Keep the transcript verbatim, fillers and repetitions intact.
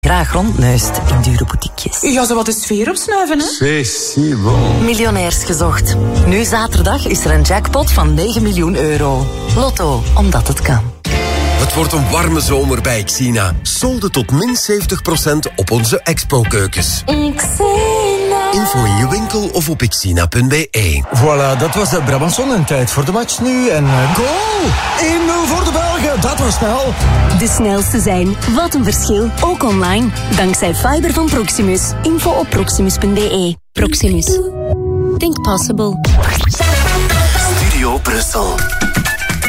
graag rondneust in dure boutiquejes. Ja, zo wat de sfeer opsnuiven, hè? C'est si bon. Miljonairs gezocht. Nu zaterdag is er een jackpot van negen miljoen euro. Lotto, omdat het kan. Het wordt een warme zomer bij Xina. Solde tot min zeventig procent op onze Expo-keukens. Xina. Info in je winkel of op xina punt b e. Voilà, dat was de Brabantson en tijd voor de match nu. En uh, goal! één nul voor de Belgen, dat was snel. De snelste zijn. Wat een verschil. Ook online. Dankzij fiber van Proximus. Info op proximus punt b e. Proximus. Think possible. Studio Brussel.